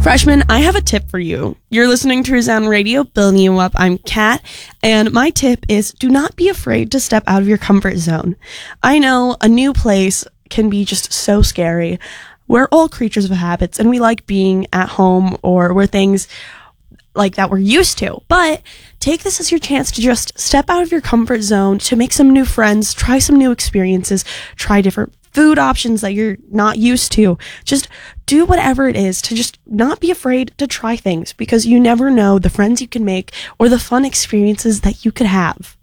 Freshman, I have a tip for you. You're listening to Resound Radio, building you up. I'm Kat, and my tip is do not be afraid to step out of your comfort zone. I know a new place can be just so scary. We're all creatures of habits, and we like being at home or where things like that we're used to. But take this as your chance to just step out of your comfort zone, to make some new friends, try some new experiences, try different food options that you're not used to. Just do whatever it is to just not be afraid to try things, because you never know the friends you can make or the fun experiences that you could have.